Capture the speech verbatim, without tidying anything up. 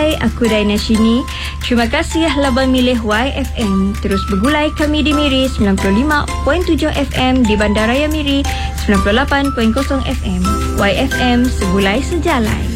Hai, aku Daina Shini. Terima kasih telah memilih Y F M. Terus bergulai kami di Miri sembilan puluh lima perpuluhan tujuh F M, di Bandaraya Miri sembilan puluh lapan perpuluhan kosong F M. Y F M, segulai sejalan.